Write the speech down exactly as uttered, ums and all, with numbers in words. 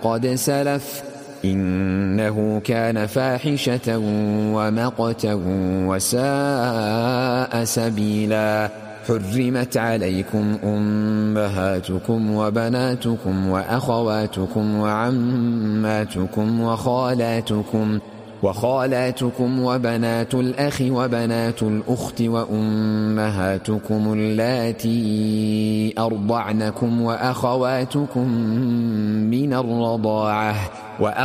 قد سلف إنه كان فاحشة ومقتا وساء سبيلا. حرمت عليكم أمهاتكم وبناتكم وأخواتكم وعماتكم وخالاتكم وخالاتكم وبنات الأخ وبنات الأخت وأمهاتكم اللاتي أرضعنكم وأخواتكم من الرضاعة